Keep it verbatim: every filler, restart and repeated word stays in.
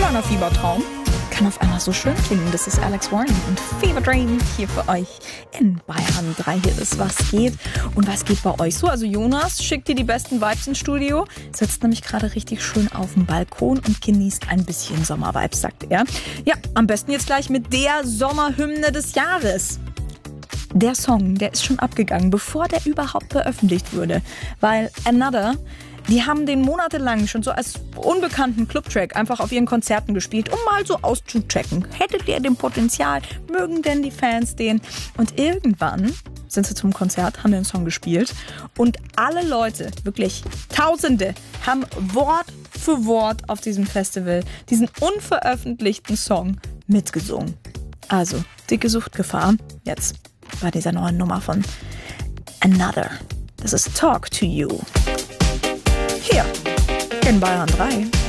kleiner Fiebertraum kann auf einmal so schön klingen. Das ist Alex Warren und Fever Dream hier für euch in Bayern drei. Hier ist Was geht und was geht bei euch so? Also Jonas schickt dir die besten Vibes ins Studio, sitzt nämlich gerade richtig schön auf dem Balkon und genießt ein bisschen Sommervibes, sagt er. Ja, am besten jetzt gleich mit der Sommerhymne des Jahres. Der Song, der ist schon abgegangen, bevor der überhaupt veröffentlicht wurde, weil Another, die haben den monatelang schon so als unbekannten Clubtrack einfach auf ihren Konzerten gespielt, um mal so auszuchecken. Hättet ihr den Potenzial? Mögen denn die Fans den? Und irgendwann sind sie zum Konzert, haben den Song gespielt und alle Leute, wirklich Tausende, haben Wort für Wort auf diesem Festival diesen unveröffentlichten Song mitgesungen. Also, dicke Suchtgefahr jetzt bei dieser neuen Nummer von Another. Das ist Talk to You. Hier in Bayern drei.